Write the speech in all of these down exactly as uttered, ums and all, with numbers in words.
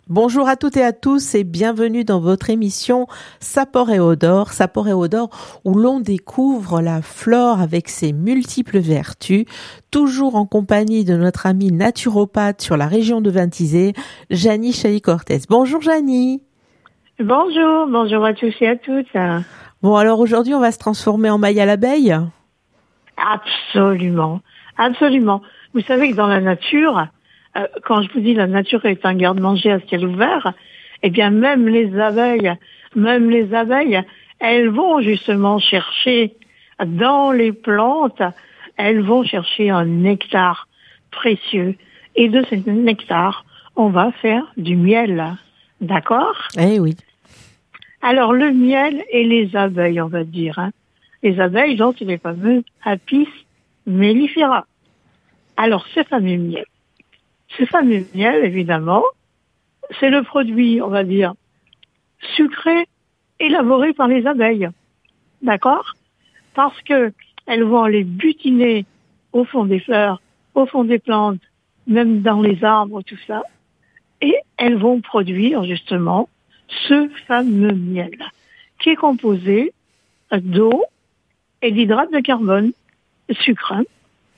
Bonjour à toutes et à tous et bienvenue dans votre émission Sapor et Odor, Sapor et Odor où l'on découvre la flore avec ses multiples vertus, toujours en compagnie de notre amie naturopathe sur la région de Vintisé, Janie Chailly-Cortez. Bonjour Janie. Bonjour, bonjour à tous et à toutes. Bon alors aujourd'hui on va se transformer en maille à l'abeille ? Absolument, absolument. Vous savez que dans la nature, euh, quand je vous dis la nature est un garde-manger à ciel ouvert, eh bien même les abeilles, même les abeilles, elles vont justement chercher dans les plantes, elles vont chercher un nectar précieux. Et de ce nectar, on va faire du miel. D'accord ? Eh oui. Alors le miel et les abeilles, on va dire. Hein. Les abeilles, donc, c'est les fameux Apis mellifera. Alors, ce fameux miel, ce fameux miel, évidemment, c'est le produit, on va dire, sucré, élaboré par les abeilles. D'accord ? Parce que elles vont aller butiner au fond des fleurs, au fond des plantes, même dans les arbres, tout ça. Et elles vont produire, justement, ce fameux miel, qui est composé d'eau et d'hydrate de carbone, sucre. Hein.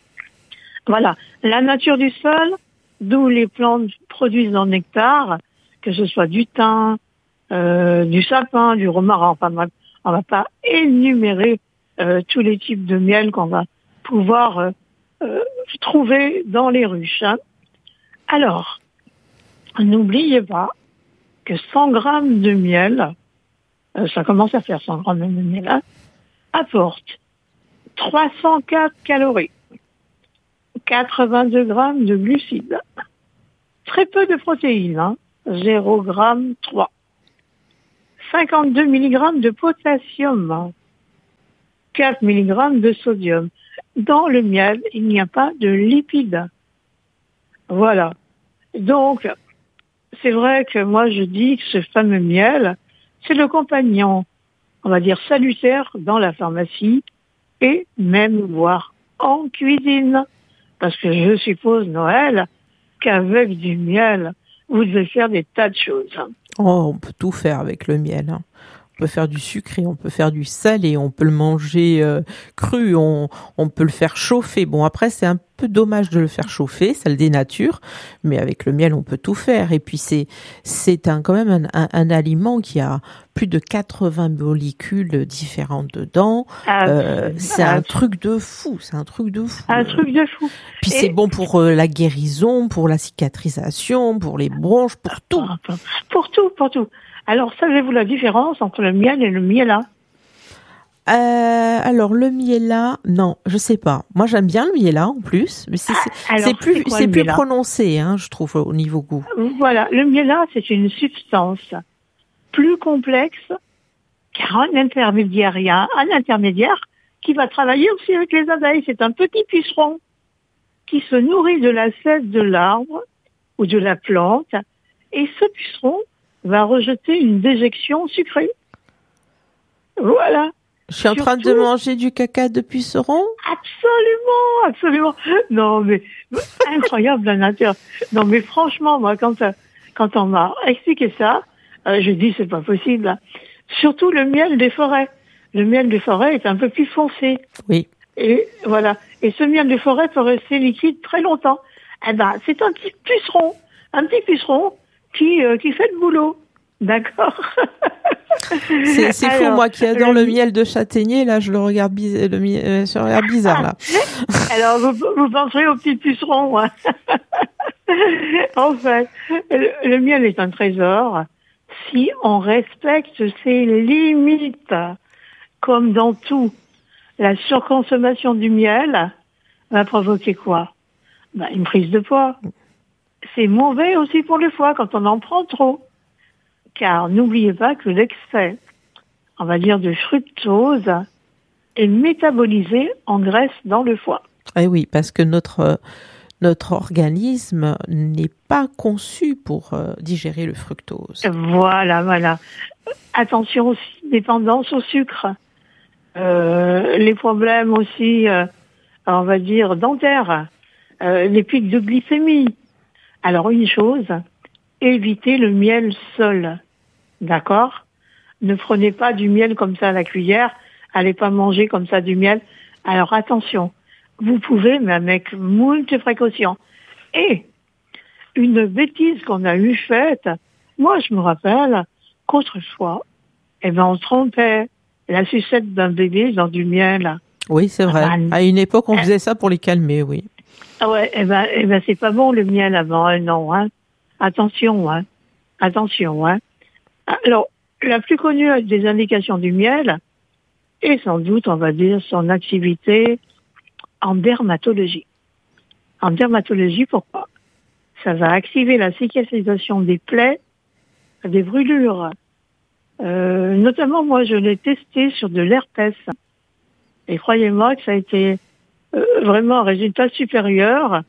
Voilà, la nature du sol, d'où les plantes produisent leur nectar, que ce soit du thym, euh, du sapin, du romarin, enfin on ne va pas énumérer euh, tous les types de miel qu'on va pouvoir euh, euh, trouver dans les ruches. Hein. Alors, n'oubliez pas que cent grammes de miel, euh, ça commence à faire cent grammes de miel, hein, apporte trois cent quatre calories, quatre-vingt-deux grammes de glucides, très peu de protéines, hein, zéro virgule trois grammes, cinquante-deux milligrammes de potassium, quatre milligrammes de sodium. Dans le miel, il n'y a pas de lipides. Voilà. Donc, c'est vrai que moi je dis que ce fameux miel, c'est le compagnon, on va dire salutaire dans la pharmacie et même voire en cuisine. Parce que je suppose, Noël, qu'avec du miel, vous devez faire des tas de choses. Oh, on peut tout faire avec le miel. Hein. On peut faire du sucré, on peut faire du salé, on peut le manger euh, cru, on, on peut le faire chauffer. Bon, après, c'est un peu dommage de le faire chauffer, ça le dénature, mais avec le miel, on peut tout faire. Et puis, c'est, c'est un, quand même un, un, un aliment qui a plus de quatre-vingts molécules différentes dedans. Ah, euh, c'est ah, un truc de fou, c'est un truc de fou. Un truc de fou. Puis Et... c'est bon pour euh, la guérison, pour la cicatrisation, pour les bronches, pour tout. Pour tout, pour tout. Alors, savez-vous la différence entre le miel et le miela ? Euh, alors le miela, non, je sais pas. Moi j'aime bien le miela en plus, mais c'est, c'est, alors, c'est plus, c'est, quoi, c'est plus miela prononcé, hein, je trouve au niveau goût. Voilà, le miela c'est une substance plus complexe car un intermédiaire, il y a un intermédiaire qui va travailler aussi avec les abeilles. C'est un petit puceron qui se nourrit de la sève de l'arbre ou de la plante et ce puceron va rejeter une déjection sucrée. Voilà. Je suis en Surtout, train de manger du caca de puceron ? Absolument, absolument. Non, mais incroyable la nature. Non, mais franchement, moi, quand quand on m'a expliqué ça, euh, j'ai dit c'est pas possible. Surtout le miel des forêts. Le miel des forêts est un peu plus foncé. Oui. Et voilà. Et ce miel des forêts peut rester liquide très longtemps. Eh ben, c'est un petit puceron, un petit puceron qui euh, qui fait le boulot. D'accord. C'est, c'est fou, moi qui adore le... le miel de châtaignier, là, je le regarde, biz... le mi... euh, je le regarde bizarre, là. Alors, vous, vous penserez au petit puceron, hein. En fait, le, le miel est un trésor si on respecte ses limites. Comme dans tout, la surconsommation du miel va provoquer quoi ? Ben, une prise de poids. C'est mauvais aussi pour le foie quand on en prend trop. Car n'oubliez pas que l'excès, on va dire, de fructose est métabolisé en graisse dans le foie. Eh oui, parce que notre, notre organisme n'est pas conçu pour euh, digérer le fructose. Voilà, voilà. Attention aussi, dépendance au sucre. Euh, les problèmes aussi, euh, on va dire, dentaires. Euh, les pics de glycémie. Alors, une chose, évitez le miel seul. D'accord? Ne prenez pas du miel comme ça à la cuillère. Allez pas manger comme ça du miel. Alors attention, vous pouvez, mais avec moult précautions. Et une bêtise qu'on a eu faite, moi je me rappelle qu'autrefois, eh ben on trompait la sucette d'un bébé dans du miel. Oui, c'est vrai. Ah ben, à une époque, on faisait ça pour les calmer, oui. Ah ouais, eh ben, eh ben c'est pas bon le miel avant un an, hein. Attention, hein. Attention, hein. Alors, la plus connue des indications du miel est sans doute, on va dire, son activité en dermatologie. En dermatologie, pourquoi? Ça va activer la cicatrisation des plaies, des brûlures. Euh, notamment, moi, je l'ai testé sur de l'herpès. Et croyez-moi que ça a été euh, vraiment un résultat supérieur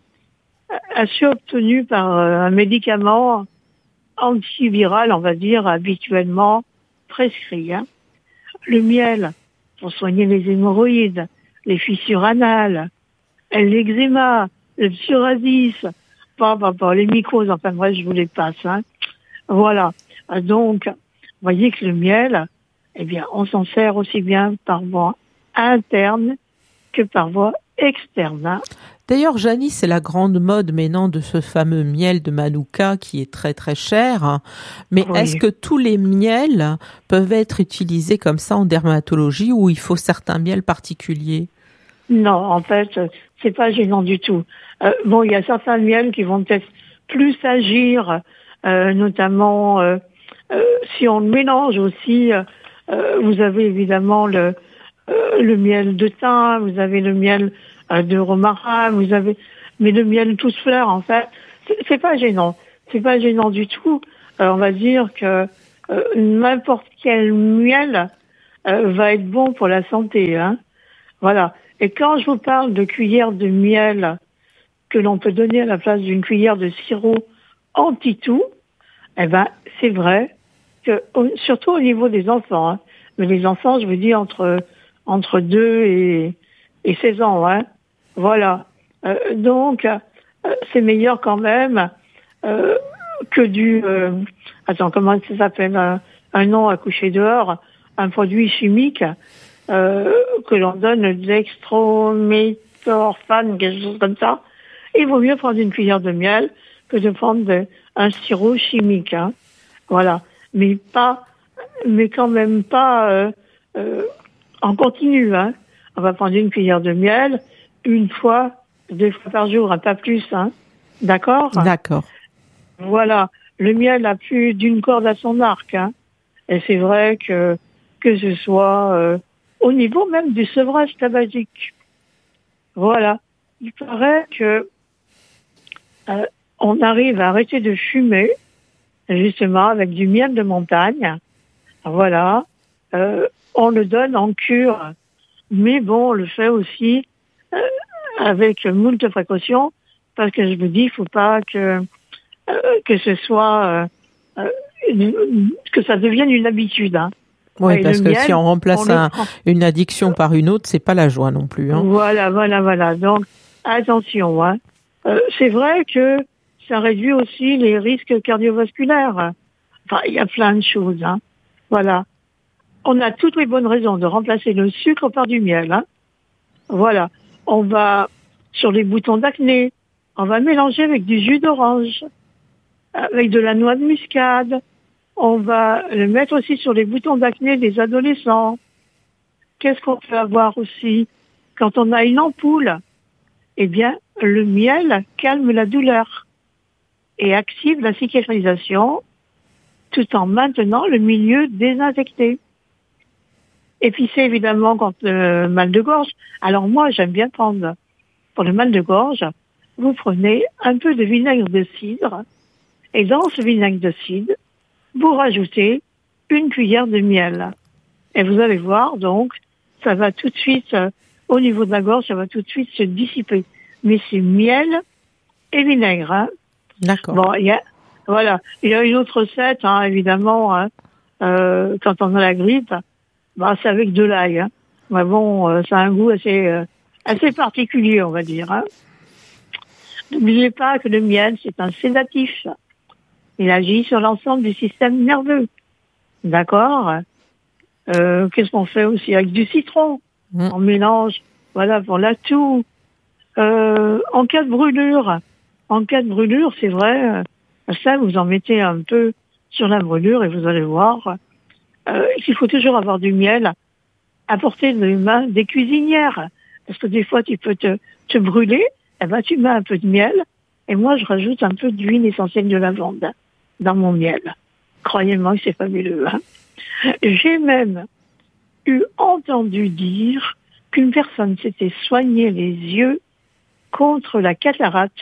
à celui obtenu par euh, un médicament antiviral, on va dire, habituellement prescrit. Hein. Le miel, pour soigner les hémorroïdes, les fissures anales, l'eczéma, le psoriasis, pas, pas, pas, les mycoses, enfin bref, je vous les passe. Hein. Voilà. Donc, vous voyez que le miel, eh bien, on s'en sert aussi bien par voie interne que par voie externe. Hein. D'ailleurs, Janie, c'est la grande mode maintenant de ce fameux miel de Manuka qui est très très cher. Mais oui. Est-ce que tous les miels peuvent être utilisés comme ça en dermatologie ou il faut certains miels particuliers? Non, en fait, c'est pas gênant du tout. Euh, bon, il y a certains miels qui vont peut-être plus agir, euh, notamment euh, euh, si on le mélange aussi. Euh, vous avez évidemment le euh, le miel de thym, vous avez le miel de romarin, vous avez, mais le miel tous fleurs, en fait, c'est, c'est pas gênant. C'est pas gênant du tout. Euh, on va dire que euh, n'importe quel miel euh, va être bon pour la santé, hein. Voilà. Et quand je vous parle de cuillère de miel que l'on peut donner à la place d'une cuillère de sirop anti-toux, eh ben, c'est vrai que, surtout au niveau des enfants, hein. Mais les enfants, je vous dis, entre, entre deux et, et seize ans, hein. Voilà. Euh, donc, euh, c'est meilleur quand même euh, que du... Euh, attends, comment ça s'appelle un, un nom à coucher dehors, un produit chimique euh, que l'on donne, le dextrométhorphane, quelque chose comme ça. Il vaut mieux prendre une cuillère de miel que de prendre de, un sirop chimique. Hein. Voilà. Mais pas, mais quand même pas euh, euh, en continu. Hein. On va prendre une cuillère de miel une fois, deux fois par jour, hein, pas plus, hein. D'accord? D'accord. Voilà. Le miel a plus d'une corde à son arc, hein. Et c'est vrai que, que ce soit, euh, au niveau même du sevrage tabagique. Voilà. Il paraît que, euh, on arrive à arrêter de fumer, justement, avec du miel de montagne. Voilà. Euh, on le donne en cure. Mais bon, on le fait aussi, Euh, avec moult précautions, parce que je vous dis, il faut pas que euh, que ce soit euh, euh, que ça devienne une habitude. Hein. Oui, et parce que miel, si on remplace on un, une addiction par une autre, c'est pas la joie non plus. Hein. Voilà, voilà, voilà. Donc attention. Hein. Euh, c'est vrai que ça réduit aussi les risques cardiovasculaires. Enfin, il y a plein de choses. Hein. Voilà. On a toutes les bonnes raisons de remplacer le sucre par du miel. Hein. Voilà. On va, sur les boutons d'acné, on va mélanger avec du jus d'orange, avec de la noix de muscade. On va le mettre aussi sur les boutons d'acné des adolescents. Qu'est-ce qu'on peut avoir aussi? Quand on a une ampoule, eh bien, le miel calme la douleur et active la cicatrisation tout en maintenant le milieu désinfecté. Et puis c'est évidemment contre le mal de gorge. Alors moi, j'aime bien prendre, pour le mal de gorge, vous prenez un peu de vinaigre de cidre, et dans ce vinaigre de cidre, vous rajoutez une cuillère de miel. Et vous allez voir, donc, ça va tout de suite, euh, au niveau de la gorge, ça va tout de suite se dissiper. Mais c'est miel et vinaigre. Hein. D'accord. Bon, il y a, voilà, il y a une autre recette, hein, évidemment, hein, euh, quand on a la grippe. Bah, c'est avec de l'ail. Hein. Mais bon, euh, ça a un goût assez euh, assez particulier, on va dire. Hein. N'oubliez pas que le miel, c'est un sédatif. Il agit sur l'ensemble du système nerveux. D'accord. Euh, qu'est-ce qu'on fait aussi avec du citron? Mmh. On mélange, voilà, pour la toux. Euh, en cas de brûlure, en cas de brûlure, c'est vrai, ça, vous en mettez un peu sur la brûlure et vous allez voir euh, qu'il faut toujours avoir du miel à portée de main des cuisinières. Parce que des fois, tu peux te, te brûler, eh ben, tu mets un peu de miel, et moi, je rajoute un peu d'huile essentielle de lavande dans mon miel. Croyez-moi que c'est fabuleux, hein. J'ai même eu entendu dire qu'une personne s'était soignée les yeux contre la cataracte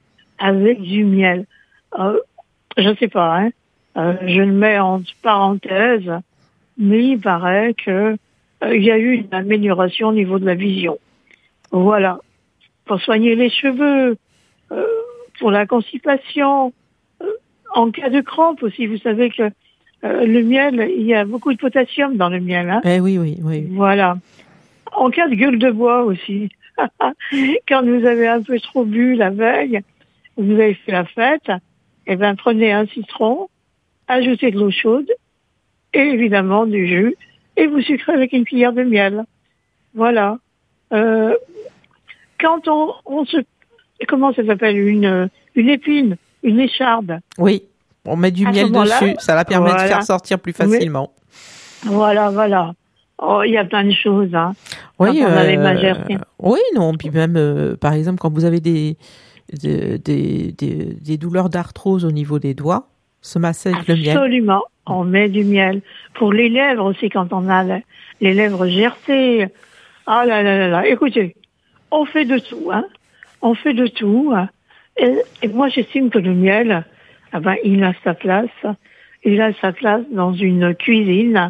avec du miel. Euh, je ne sais pas, hein. Euh, je le mets en parenthèse, mais il paraît que euh, il y a eu une amélioration au niveau de la vision. Voilà. Pour soigner les cheveux, euh, pour la constipation, euh, en cas de crampe aussi, vous savez que euh, le miel, il y a beaucoup de potassium dans le miel, hein. Eh oui, oui, oui. Voilà. En cas de gueule de bois aussi. Quand vous avez un peu trop bu la veille, vous avez fait la fête, eh ben, prenez un citron, ajoutez de l'eau chaude, et évidemment du jus, et vous sucrez avec une cuillère de miel. Voilà. Euh, quand on, on se, comment ça s'appelle, une, une épine, une écharde. Oui, on met du miel dessus, ça la permet voilà. de faire sortir plus facilement. Oui. Voilà, voilà. Oh, il y a plein de choses, hein. Oui, quand on euh, a les magères. oui, non, puis même, euh, par exemple, quand vous avez des, des, des, des, des douleurs d'arthrose au niveau des doigts, se masser avec Absolument. le miel. Absolument, on met du miel. Pour les lèvres aussi, quand on a les lèvres gercées. Ah là là là là, écoutez, on fait de tout, hein. On fait de tout. Et, et moi, j'estime que le miel, ah ben, il a sa place. Il a sa place dans une cuisine.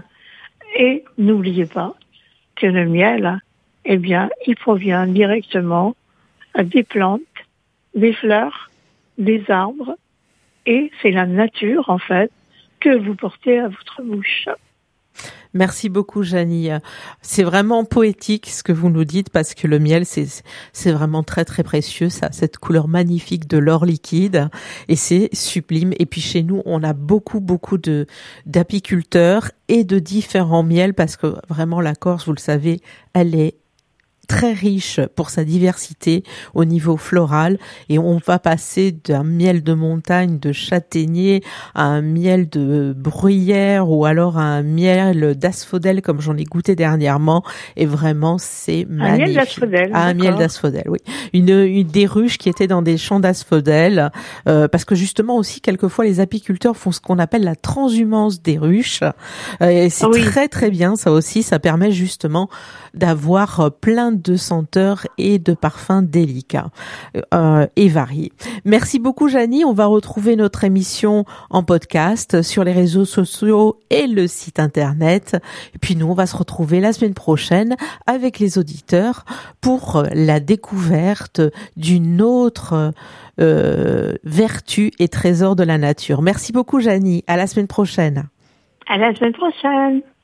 Et n'oubliez pas que le miel, eh bien, il provient directement des plantes, des fleurs, des arbres. Et c'est la nature, en fait, que vous portez à votre bouche. Merci beaucoup, Janie. C'est vraiment poétique ce que vous nous dites parce que le miel, c'est c'est vraiment très très précieux. Ça a cette couleur magnifique de l'or liquide et c'est sublime. Et puis chez nous, on a beaucoup beaucoup de d'apiculteurs et de différents miels parce que vraiment la Corse, vous le savez, elle est très riche pour sa diversité au niveau floral et on va passer d'un miel de montagne de châtaignier à un miel de bruyère ou alors à un miel d'asphodèle comme j'en ai goûté dernièrement et vraiment c'est magnifique. Un miel d'asphodèle. Ah, un miel d'asphodèle, oui. Une, une des ruches qui étaient dans des champs d'asphodèle euh, parce que justement aussi quelquefois les apiculteurs font ce qu'on appelle la transhumance des ruches euh, et c'est oui. très très bien ça aussi, ça permet justement d'avoir plein de senteurs et de parfums délicats euh, et variés. Merci beaucoup, Janie. On va retrouver notre émission en podcast sur les réseaux sociaux et le site internet. Et puis nous, on va se retrouver la semaine prochaine avec les auditeurs pour la découverte d'une autre euh, vertu et trésor de la nature. Merci beaucoup, Janie. À la semaine prochaine. À la semaine prochaine.